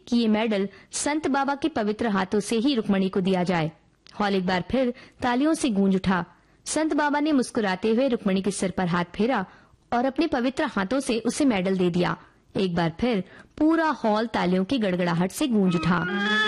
कि ये मेडल संत बाबा के पवित्र हाथों से ही रुक्मणी को दिया जाए। हॉल एक बार फिर तालियों से गूंज उठा। संत बाबा ने मुस्कुराते हुए रुक्मणी के सिर पर हाथ फेरा और अपने पवित्र हाथों से उसे मेडल दे दिया। एक बार फिर पूरा हॉल तालियों की गड़गड़ाहट से गूंज उठा।